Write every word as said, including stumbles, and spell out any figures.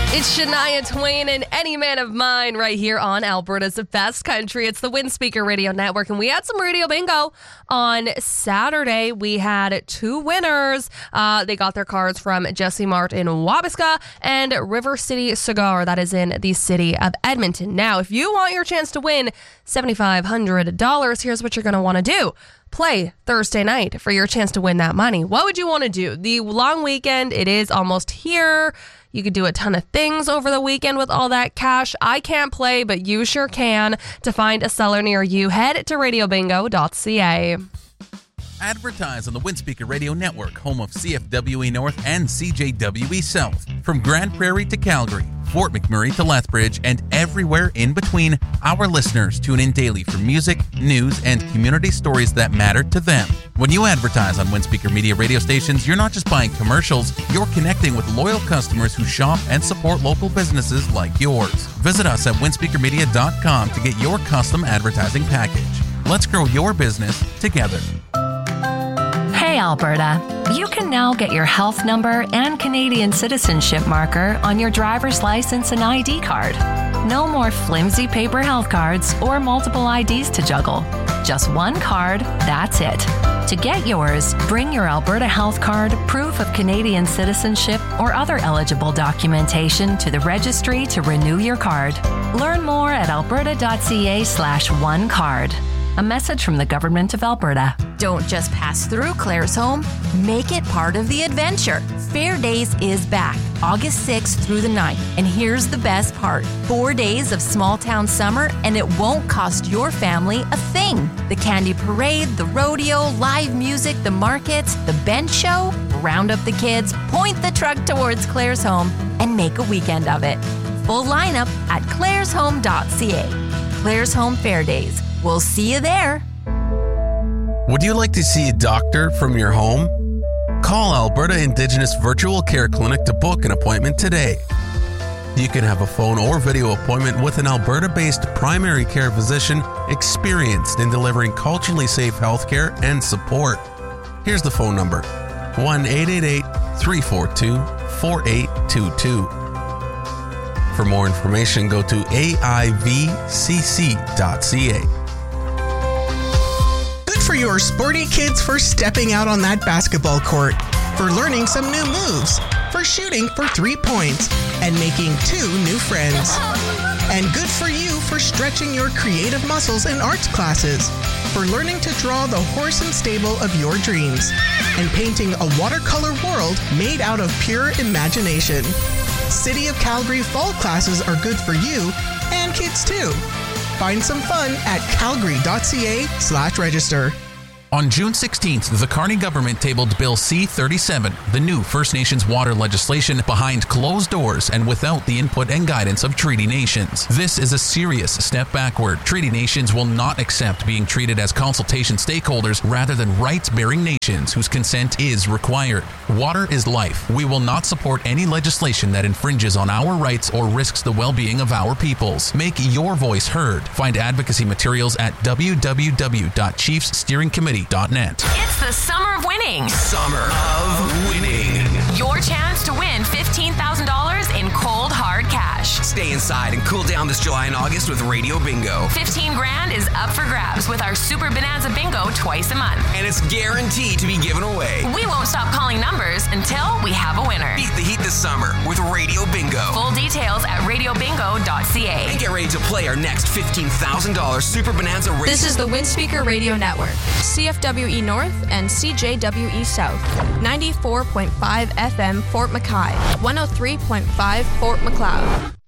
It's Shania Twain and Any Man of Mine right here on Alberta's Best Country. It's the Windspeaker Radio Network, and we had some radio bingo on Saturday. We had two winners. Uh, they got their cards from Jesse Mart in Wabasca and River City Cigar, that is in the city of Edmonton. Now, if you want your chance to win seven thousand five hundred dollars, here's what you're going to want to do. Play Thursday night for your chance to win that money. What would you want to do? The long weekend, it is almost here. You could do a ton of things over the weekend with all that cash. I can't play, but you sure can. To find a seller near you, head to radio bingo dot c a. Advertise on the Windspeaker Radio Network, home of C F W E North and C J W E South. From Grand Prairie to Calgary, Fort McMurray to Lethbridge, and everywhere in between, our listeners tune in daily for music, news, and community stories that matter to them. When you advertise on Windspeaker Media radio stations, you're not just buying commercials, you're connecting with loyal customers who shop and support local businesses like yours. Visit us at windspeaker media dot com to get your custom advertising package. Let's grow your business together. Hey Alberta, you can now get your health number and Canadian citizenship marker on your driver's license and I D card. No more flimsy paper health cards or multiple I Ds to juggle. Just one card, that's it. To get yours, bring your Alberta health card, proof of Canadian citizenship, or other eligible documentation to the registry to renew your card. Learn more at alberta dot c a slash one card. A message from the Government of Alberta. Don't just pass through Claire's Home. Make it part of the adventure. Fair Days is back, August sixth through the ninth. And here's the best part. Four days of small town summer, and it won't cost your family a thing. The candy parade, the rodeo, live music, the markets, the bench show. Round up the kids, point the truck towards Claire's Home, and make a weekend of it. Full lineup at claires home dot c a. Claire's Home Fair Days. We'll see you there. Would you like to see a doctor from your home? Call Alberta Indigenous Virtual Care Clinic to book an appointment today. You can have a phone or video appointment with an Alberta-based primary care physician experienced in delivering culturally safe healthcare and support. Here's the phone number, one eight eight eight, three four two, four eight two two. For more information, go to a i v c c dot c a. For your sporty kids for stepping out on that basketball court, for learning some new moves, for shooting for three points, and making two new friends. And good for you for stretching your creative muscles in arts classes, for learning to draw the horse and stable of your dreams, and painting a watercolor world made out of pure imagination. City of Calgary fall classes are good for you and kids too. Find some fun at calgary dot c a slash register. On June sixteenth, the Carney government tabled Bill C thirty-seven, the new First Nations water legislation behind closed doors and without the input and guidance of Treaty Nations. This is a serious step backward. Treaty Nations will not accept being treated as consultation stakeholders rather than rights-bearing nations whose consent is required. Water is life. We will not support any legislation that infringes on our rights or risks the well-being of our peoples. Make your voice heard. Find advocacy materials at w w w dot chiefs steering committee dot net. It's the summer of winning. Summer of winning. Your chance to win fifteen thousand dollars in cold, hard cash. Stay inside and cool down this July and August with Radio Bingo. fifteen grand is up for grabs with our Super Bonanza Bingo twice a month. And it's guaranteed to be given away. We won't stop calling numbers until we have a winner. Beat the heat this summer with Radio Bingo. Full details at radio bingo dot c a. And get ready to play our next fifteen thousand dollars Super Bonanza race. This is the Windspeaker Radio Network. C F W E North and C J W E South. ninety-four point five F M Fort Mackay. one oh three point five Fort Macleod.